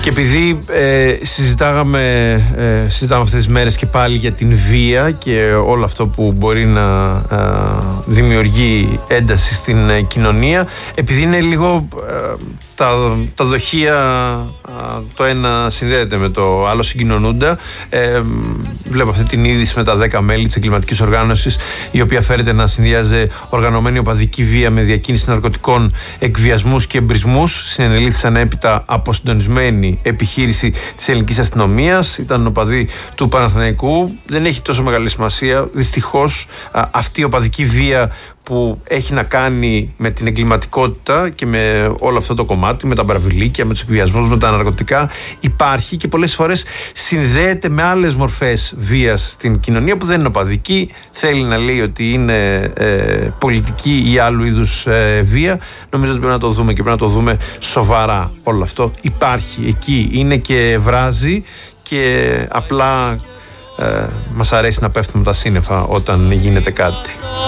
Και επειδή συζητάμε αυτές τις μέρες και πάλι για την βία και όλο αυτό που μπορεί να δημιουργεί ένταση στην κοινωνία, επειδή είναι λίγο τα δοχεία το ένα συνδέεται με το άλλο, συγκοινωνούνται, βλέπω αυτή την είδηση με τα 10 μέλη της εγκληματικής οργάνωσης, η οποία φέρεται να συνδυάζει οργανωμένη οπαδική βία με διακίνηση ναρκωτικών, εκβιασμούς και εμπρισμούς. Συνενελήφθησαν έπειτα από συντονισμένη επιχείρηση της ελληνικής αστυνομίας. Ήταν οπαδοί του Παναθηναϊκού. Δεν έχει τόσο μεγάλη σημασία. Δυστυχώς αυτή η οπαδική βία που έχει να κάνει με την εγκληματικότητα και με όλο αυτό το κομμάτι, με τα μπραβιλίκια, με τους εκβιασμούς, με τα ναρκωτικά, υπάρχει και πολλές φορές συνδέεται με άλλες μορφές βίας στην κοινωνία που δεν είναι οπαδική. Θέλει να λέει ότι είναι πολιτική ή άλλου είδους βία. Νομίζω ότι πρέπει να το δούμε και πρέπει να το δούμε σοβαρά όλο αυτό. Υπάρχει εκεί, είναι και βράζει και απλά μας αρέσει να πέφτουμε τα σύννεφα όταν γίνεται κάτι.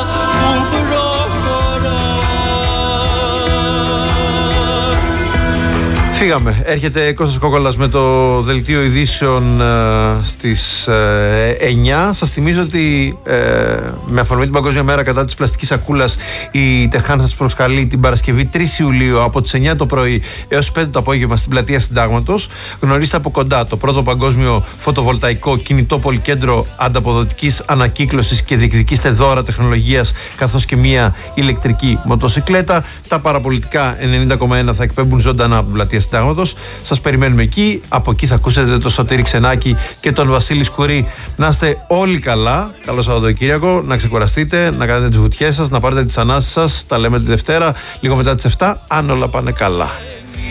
Φύγαμε. Έρχεται Κώστας Κόκολας με το δελτίο ειδήσεων στις 9. Σας θυμίζω ότι με αφορμή την Παγκόσμια Μέρα κατά της πλαστικής σακούλας, η Τεχάν σας προσκαλεί την Παρασκευή 3 Ιουλίου από τις 9 το πρωί έως 5 το απόγευμα στην Πλατεία Συντάγματος. Γνωρίστε από κοντά το πρώτο παγκόσμιο φωτοβολταϊκό κινητό πολυκέντρο ανταποδοτικής ανακύκλωσης και διεκδικήστε δώρα τεχνολογίας, καθώς και μια ηλεκτρική μοτοσυκλέτα. Τα παραπολιτικά 90,1 θα εκπέμπουν ζωντανά από την Πλατεία Συντάγματος. Σας περιμένουμε εκεί. Από εκεί θα ακούσετε τον Σωτήρη Ξενάκη και τον Βασίλη Σκουρή. Να είστε όλοι καλά. Καλό Σαββατοκύριακο. Να ξεκουραστείτε, να κάνετε τις βουτιές σας, να πάρετε τις ανάσεις σας. Τα λέμε τη Δευτέρα, λίγο μετά τις 7, αν όλα πάνε καλά.